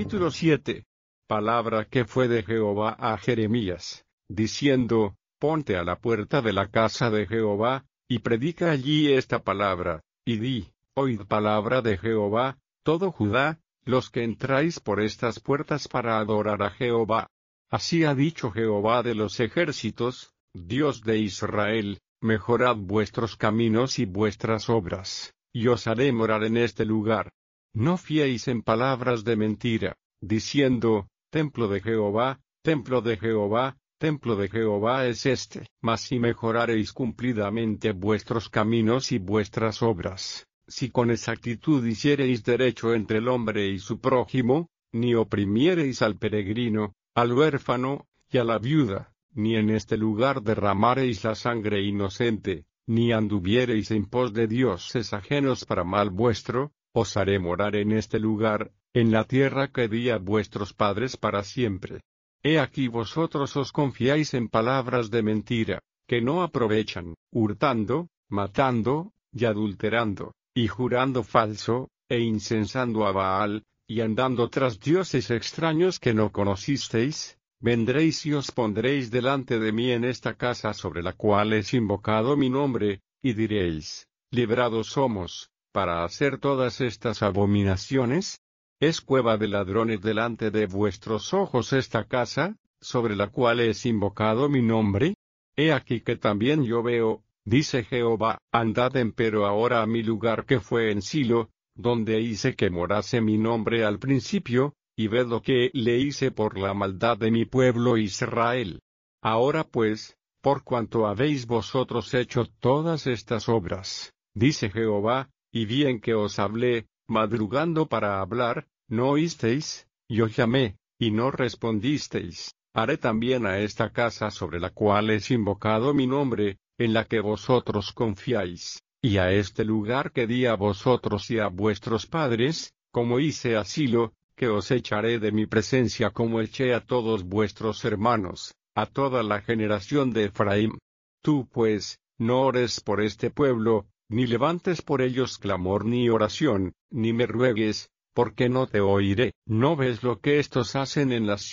Capítulo 7. Palabra que fue de Jehová a Jeremías, diciendo: Ponte a la puerta de la casa de Jehová, y predica allí esta palabra, y di: Oíd palabra de Jehová, todo Judá, los que entráis por estas puertas para adorar a Jehová. Así ha dicho Jehová de los ejércitos, Dios de Israel: Mejorad vuestros caminos y vuestras obras, y os haré morar en este lugar. No fiéis en palabras de mentira, diciendo: Templo de Jehová, templo de Jehová, templo de Jehová es este. Mas si mejorareis cumplidamente vuestros caminos y vuestras obras, si con exactitud hiciereis derecho entre el hombre y su prójimo, ni oprimiereis al peregrino, al huérfano, y a la viuda, ni en este lugar derramareis la sangre inocente, ni anduviereis en pos de dioses ajenos para mal vuestro, os haré morar en este lugar, en la tierra que di a vuestros padres para siempre. He aquí vosotros os confiáis en palabras de mentira, que no aprovechan, hurtando, matando, y adulterando, y jurando falso, e incensando a Baal, y andando tras dioses extraños que no conocisteis. Vendréis y os pondréis delante de mí en esta casa sobre la cual es invocado mi nombre, y diréis: Librados somos, para hacer todas estas abominaciones. ¿Es cueva de ladrones delante de vuestros ojos esta casa, sobre la cual es invocado mi nombre? He aquí que también yo veo, dice Jehová: Andad empero ahora a mi lugar que fue en Silo, donde hice que morase mi nombre al principio, y ved lo que le hice por la maldad de mi pueblo Israel. Ahora pues, por cuanto habéis vosotros hecho todas estas obras, dice Jehová, y bien que os hablé, madrugando para hablar, no oísteis, yo llamé, y no respondisteis, haré también a esta casa sobre la cual es invocado mi nombre, en la que vosotros confiáis, y a este lugar que di a vosotros y a vuestros padres, como hice a Silo, que os echaré de mi presencia como eché a todos vuestros hermanos, a toda la generación de Efraín. Tú pues, no ores por este pueblo, ni levantes por ellos clamor ni oración, ni me ruegues, porque no te oiré. ¿No ves lo que estos hacen en las